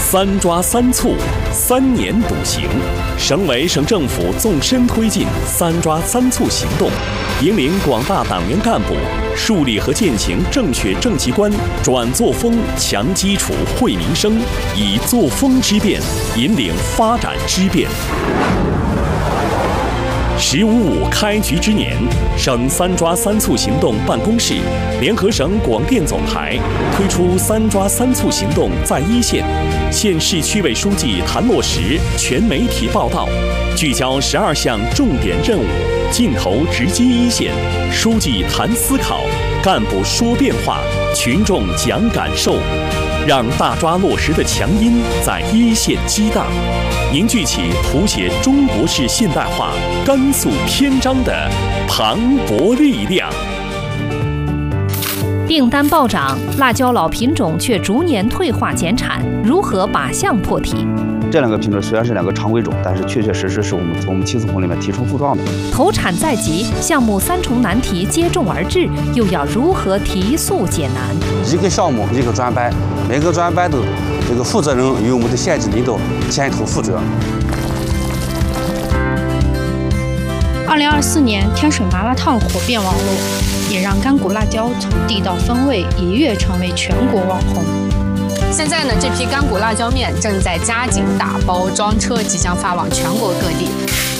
3抓3促，3年笃行。省委省政府纵深推进3抓3促行动，引领广大党员干部树立和践行正确政绩观，转作风强基础惠民生，以作风之变引领发展之变。“15.5”开局之年，省3抓3促行动办公室联合省广电总台推出3抓3促行动在一线，县市区委书记谈落实，全媒体报道，聚焦12项重点任务，镜头直击一线，书记谈思考，干部说变化，群众讲感受，让大抓落实的强音在一线激荡，凝聚起谱写中国式现代化甘肃篇章的磅礴力量。 订单暴涨，辣椒老品种却逐年退化减产，如何靶向破题？ 这2个品种虽然是2个常规种，但是确确实实是我们从七次红里面提出复状的。 投产在即，项目3重难题接踵而至，又要如何提速解难？ 一个项目一个专班，每个专班的这个负责人由我们的县级领导牵头负责。 2024年，天水麻辣烫火遍网络，也让干谷辣椒从地道风味一跃成为全国网红。 现在呢，这批干谷辣椒面正在加紧打包装车，即将发往全国各地。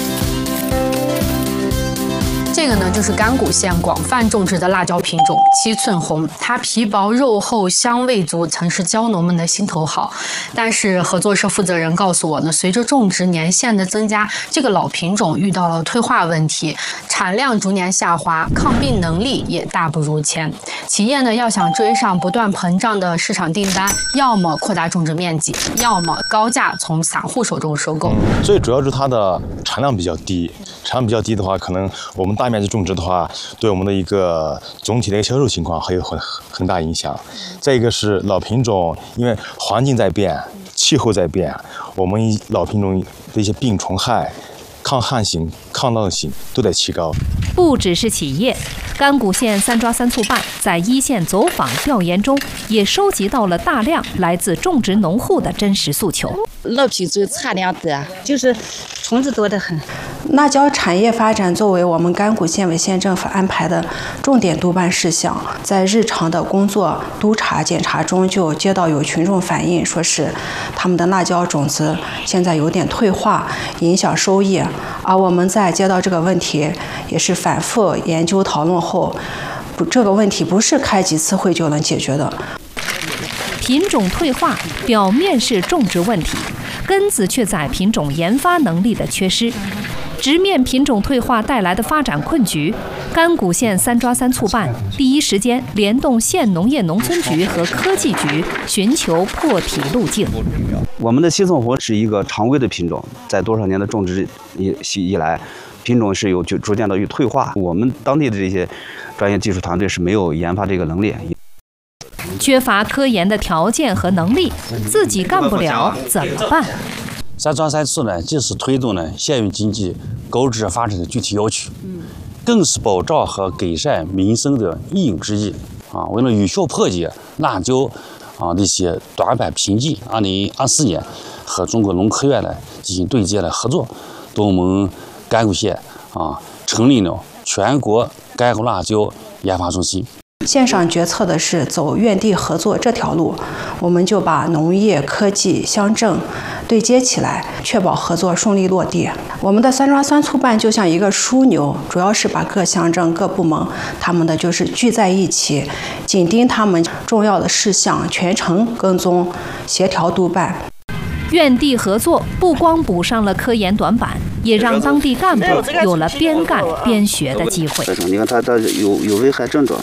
这个呢，就是干谷县广泛种植的辣椒品种7寸红，它皮薄肉厚，香味足，曾是椒农们的心头好。但是合作社负责人告诉我呢，随着种植年限的增加，这个老品种遇到了退化问题，产量逐年下滑，抗病能力也大不如前。企业呢，要想追上不断膨胀的市场订单，要么扩大种植面积，要么高价从散户手中收购。 最主要是它的产量比较低，产量比较低的话，可能我们大面积种植的话，对我们的一个总体的一个销售情况还有很大影响。再一个是老品种，因为环境在变，气候在变，我们老品种的一些病虫害、抗旱性、抗涝性都在提高。 不只是企业，干谷县3抓3促办在一线走访调研中，也收集到了大量来自种植农户的真实诉求。 老品种产量低，就是虫子多得很。 辣椒产业发展作为我们干谷县委县政府安排的重点督办事项，在日常的工作督查检查中，就接到有群众反映，说是他们的辣椒种子现在有点退化，影响收益。而我们在接到这个问题，也是反复研究讨论后，这个问题不是开几次会就能解决的。 品种退化表面是种植问题，根子却在品种研发能力的缺失。直面品种退化带来的发展困局，干谷县3抓3促办第一时间联动县农业农村局和科技局，寻求破题路径。 我们的7寸红是一个常规的品种，在多少年的种植以来，品种是有逐渐的有退化。我们当地的这些专业技术团队是没有研发这个能力。 缺乏科研的条件和能力，自己干不了怎么办 ？3抓3促呢，既是推动呢县域经济高质发展的具体要求，更是保障和改善民生的应有之义啊。为了有效破解辣椒的一些短板瓶颈，2024年和中国农科院呢进行对接的合作，对我们干谷县成立了全国干谷辣椒研发中心。 县上决策的是走院地合作这条路，我们就把农业、科技、乡镇对接起来，确保合作顺利落地。我们的3抓3促办就像一个枢纽，主要是把各乡镇、各部门他们的就是聚在一起，紧盯他们重要的事项，全程跟踪、协调督办。 院地合作不光补上了科研短板，也让当地干部有了边干边学的机会。 你看它有危害症状。